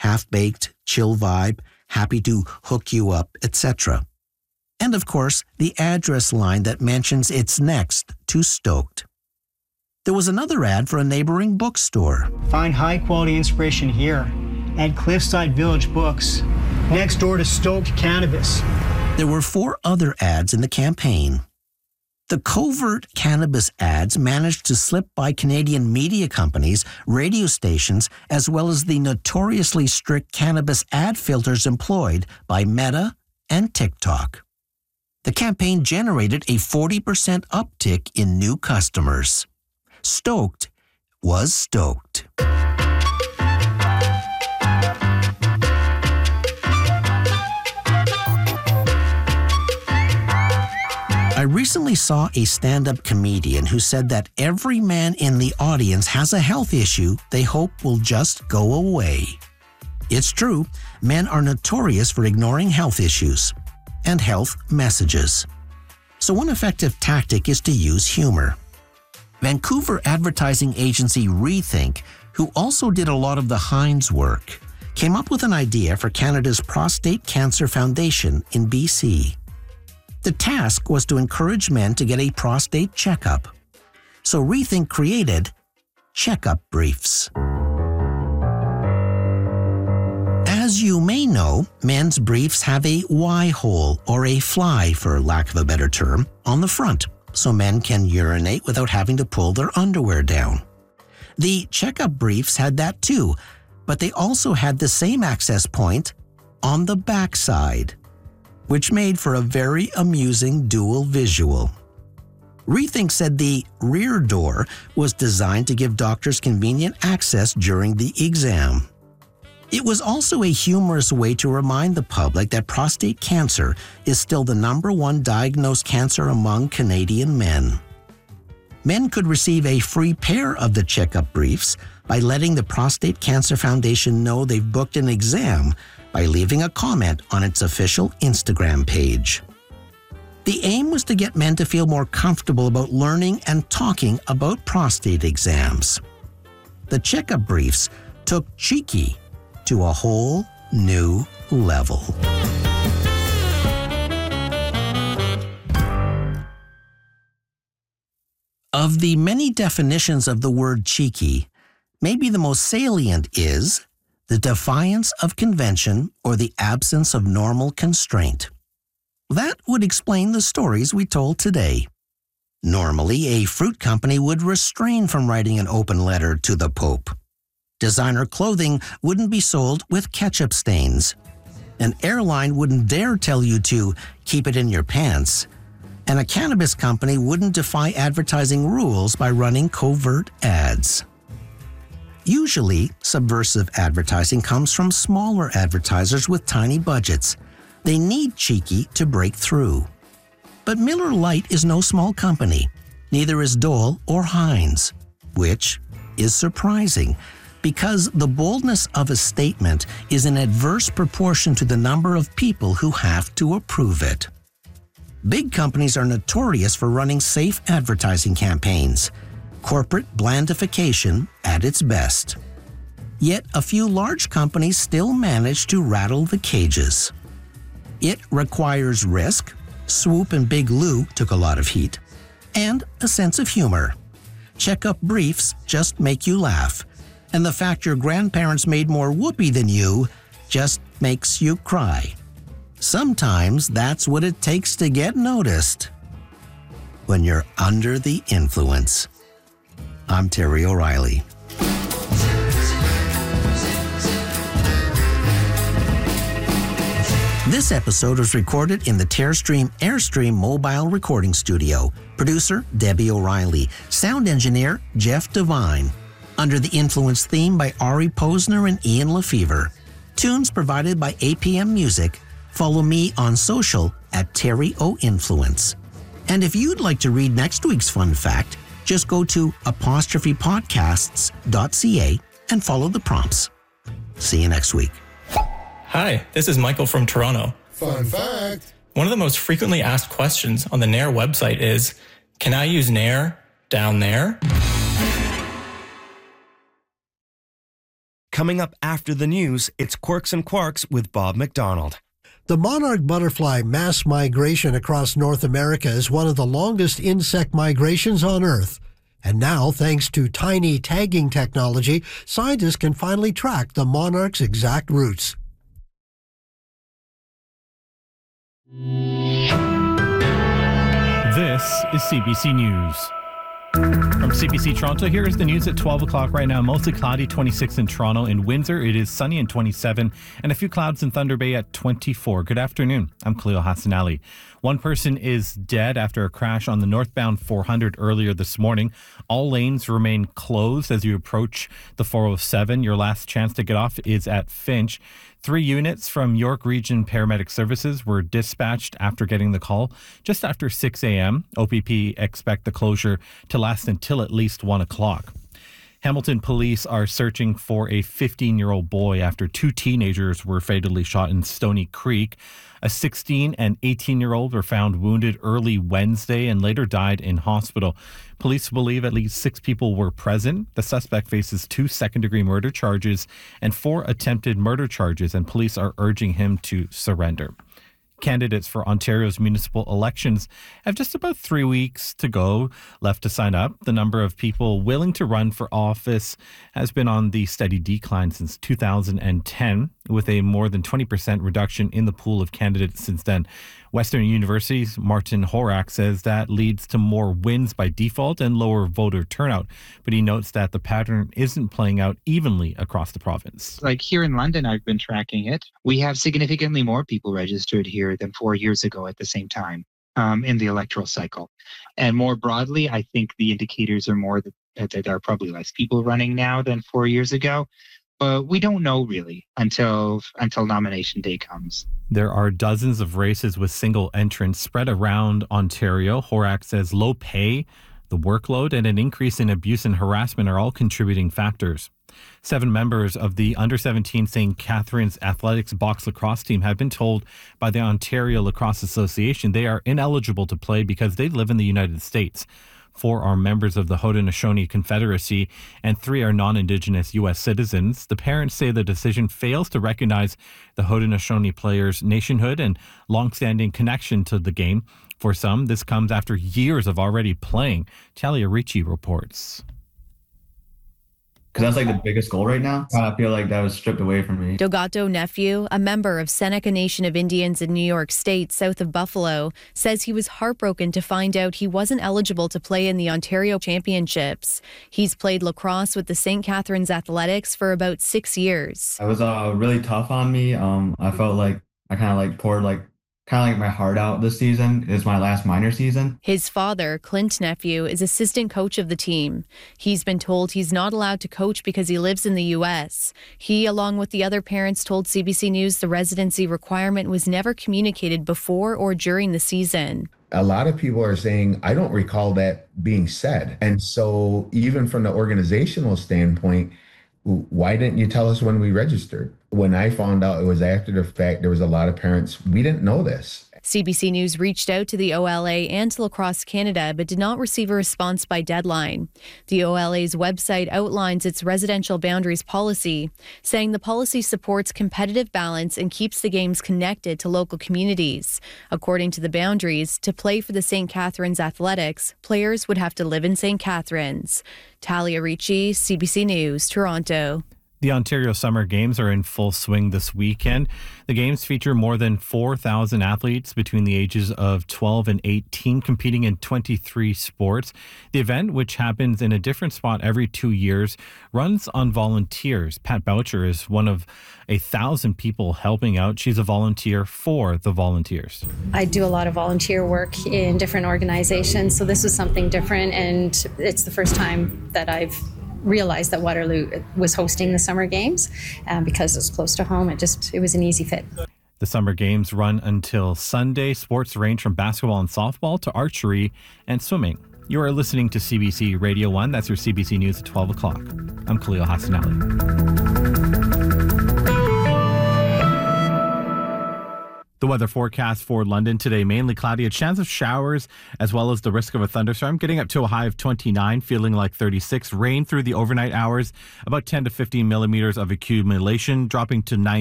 half-baked, chill vibe, happy to hook you up, etc. And of course, the address line that mentions it's next to Stoked. There was another ad for a neighboring bookstore. Find high-quality inspiration here at Cliffside Village Books, next door to Stoked Cannabis. There were 4 other ads in the campaign. The covert cannabis ads managed to slip by Canadian media companies, radio stations, as well as the notoriously strict cannabis ad filters employed by Meta and TikTok. The campaign generated a 40% uptick in new customers. Stoked was stoked. I recently saw a stand-up comedian who said that every man in the audience has a health issue they hope will just go away. It's true, men are notorious for ignoring health issues and health messages. So one effective tactic is to use humor. Vancouver advertising agency Rethink, who also did a lot of the Heinz work, came up with an idea for Canada's Prostate Cancer Foundation in BC. The task was to encourage men to get a prostate checkup. So Rethink created checkup briefs. As you may know, men's briefs have a Y hole, or a fly for lack of a better term, on the front, so men can urinate without having to pull their underwear down. The checkup briefs had that too, but they also had the same access point on the backside, which made for a very amusing dual visual. Rethink said the rear door was designed to give doctors convenient access during the exam. It was also a humorous way to remind the public that prostate cancer is still the #1 diagnosed cancer among Canadian men. Men could receive a free pair of the checkup briefs by letting the Prostate Cancer Foundation know they've booked an exam by leaving a comment on its official Instagram page. The aim was to get men to feel more comfortable about learning and talking about prostate exams. The checkup briefs took cheeky to a whole new level. Of the many definitions of the word cheeky, maybe the most salient is the defiance of convention or the absence of normal constraint. That would explain the stories we told today. Normally, a fruit company would restrain from writing an open letter to the Pope. Designer clothing wouldn't be sold with ketchup stains. An airline wouldn't dare tell you to keep it in your pants. And a cannabis company wouldn't defy advertising rules by running covert ads. Usually, subversive advertising comes from smaller advertisers with tiny budgets. They need cheeky to break through. But Miller Lite is no small company. Neither is Dole or Heinz, which is surprising because the boldness of a statement is in adverse proportion to the number of people who have to approve it. Big companies are notorious for running safe advertising campaigns. Corporate blandification at its best. Yet a few large companies still manage to rattle the cages. It requires risk, Swoop and Big Lou took a lot of heat, and a sense of humor. Checkup briefs just make you laugh, and the fact your grandparents made more whoopee than you just makes you cry. Sometimes that's what it takes to get noticed when you're under the influence. I'm Terry O'Reilly. This episode was recorded in the Terrestream Airstream mobile recording studio. Producer, Debbie O'Reilly. Sound engineer, Jeff Devine. Under the Influence theme by Ari Posner and Ian LeFever. Tunes provided by APM Music. Follow me on social at Terry O Influence. And if you'd like to read next week's fun fact, just go to apostrophepodcasts.ca and follow the prompts. See you next week. Hi, this is Michael from Toronto. Fun fact. One of the most frequently asked questions on the Nair website is, can I use Nair down there? Coming up after the news, it's Quirks and Quarks with Bob McDonald. The monarch butterfly mass migration across North America is one of the longest insect migrations on Earth. And now, thanks to tiny tagging technology, scientists can finally track the monarch's exact routes. This is CBC News. From CBC Toronto, here is the news at 12 o'clock right now. Mostly cloudy, 26 in Toronto. In Windsor, it is sunny and 27, and a few clouds in Thunder Bay at 24. Good afternoon. I'm Khalil Hassanali. One person is dead after a crash on the northbound 400 earlier this morning. All lanes remain closed as you approach the 407. Your last chance to get off is at Finch. 3 units from York Region Paramedic Services were dispatched after getting the call just after 6 a.m. OPP expect the closure to last until at least 1 o'clock. Hamilton police are searching for a 15-year-old boy after 2 teenagers were fatally shot in Stony Creek. A 16 and 18-year-old were found wounded early Wednesday and later died in hospital. Police believe at least 6 people were present. The suspect faces 2 second-degree murder charges and 4 attempted murder charges, and police are urging him to surrender. Candidates for Ontario's municipal elections have just about 3 weeks to go left to sign up. The number of people willing to run for office has been on the steady decline since 2010, with a more than 20% reduction in the pool of candidates since then. Western University's Martin Horak says that leads to more wins by default and lower voter turnout, but he notes that the pattern isn't playing out evenly across the province. Like here in London, I've been tracking it. We have significantly more people registered here than 4 years ago at the same time in the electoral cycle. And more broadly, I think the indicators are more that there are probably less people running now than 4 years ago. But we don't know really until nomination day comes. There are dozens of races with single entrants spread around Ontario. Horak says low pay, the workload, and an increase in abuse and harassment are all contributing factors. 7 members of the under-17 St. Catharines Athletics box lacrosse team have been told by the Ontario Lacrosse Association they are ineligible to play because they live in the United States. 4 are members of the Haudenosaunee Confederacy and 3 are non-Indigenous U.S. citizens. The parents say the decision fails to recognize the Haudenosaunee players' nationhood and long-standing connection to the game. For some, this comes after years of already playing. Talia Ricci reports. Because that's like the biggest goal right now. I feel like that was stripped away from me. Dogato Nephew, a member of Seneca Nation of Indians in New York State, south of Buffalo, says he was heartbroken to find out he wasn't eligible to play in the Ontario Championships. He's played lacrosse with the St. Catharines Athletics for about 6 years. It was really tough on me. I felt like I kind of poured my heart out this season. It's my last minor season. His father, Clint Nephew, is assistant coach of the team. He's been told he's not allowed to coach because he lives in the U.S. He, along with the other parents, told CBC News the residency requirement was never communicated before or during the season. A lot of people are saying, I don't recall that being said. And so even from the organizational standpoint, why didn't you tell us when we registered? When I found out it was after the fact, there was a lot of parents, we didn't know this. CBC News reached out to the OLA and to Lacrosse Canada, but did not receive a response by deadline. The OLA's website outlines its residential boundaries policy, saying the policy supports competitive balance and keeps the games connected to local communities. According to the boundaries, to play for the St. Catharines Athletics, players would have to live in St. Catharines. Talia Ricci, CBC News, Toronto. The Ontario Summer Games are in full swing this weekend. The Games feature more than 4,000 athletes between the ages of 12 and 18 competing in 23 sports. The event, which happens in a different spot every 2 years, runs on volunteers. Pat Boucher is one of 1,000 people helping out. She's a volunteer for the volunteers. I do a lot of volunteer work in different organizations, so this was something different, and it's the first time that I've realized that Waterloo was hosting the Summer Games because it's close to home. It was an easy fit. The Summer Games run until Sunday. Sports range from basketball and softball to archery and swimming. You are listening to CBC Radio 1. That's your CBC News at 12 o'clock. I'm Khalil Hassanali. The weather forecast for London today, mainly cloudy, a chance of showers as well as the risk of a thunderstorm, getting up to a high of 29, feeling like 36. Rain through the overnight hours, about 10 to 15 millimeters of accumulation, dropping to 9